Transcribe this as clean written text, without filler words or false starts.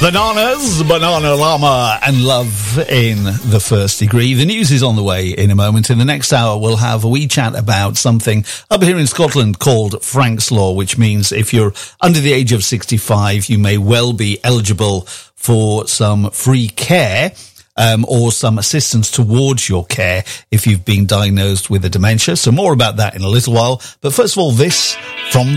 Bananas, Banana Llama, and Love in the First Degree. The news is on the way in a moment. In the next hour, we'll have a wee chat about something up here in Scotland called Frank's Law, which means if you're under the age of 65, you may well be eligible for some free care or some assistance towards your care if you've been diagnosed with a dementia. So more about that in a little while. But first of all, this from